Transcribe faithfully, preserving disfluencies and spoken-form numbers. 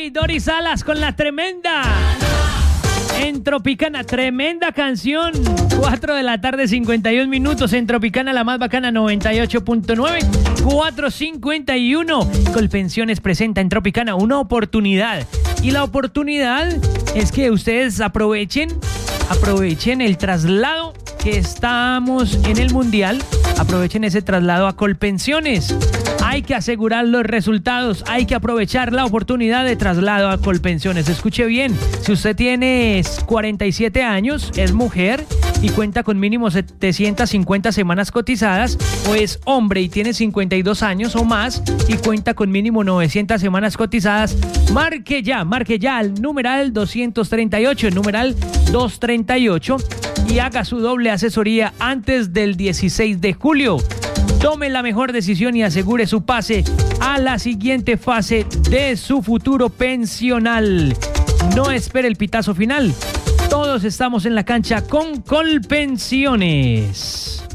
Dori, Dori Salas con la tremenda. En Tropicana, tremenda canción. cuatro de la tarde, cincuenta y un minutos. En Tropicana, la más bacana, noventa y ocho punto nueve. cuatro cincuenta y uno. Colpensiones presenta en Tropicana una oportunidad. Y la oportunidad es que ustedes aprovechen, aprovechen el traslado que estamos en el Mundial. Aprovechen ese traslado a Colpensiones. Hay que asegurar los resultados, hay que aprovechar la oportunidad de traslado a Colpensiones. Escuche bien, si usted tiene cuarenta y siete años, es mujer y cuenta con mínimo setecientas cincuenta semanas cotizadas, o es hombre y tiene cincuenta y dos años o más y cuenta con mínimo novecientas semanas cotizadas, marque ya, marque ya al numeral doscientos treinta y ocho, el numeral doscientos treinta y ocho, y haga su doble asesoría antes del dieciséis de julio. Tome la mejor decisión y asegure su pase a la siguiente fase de su futuro pensional. No espere el pitazo final. Todos estamos en la cancha con Colpensiones.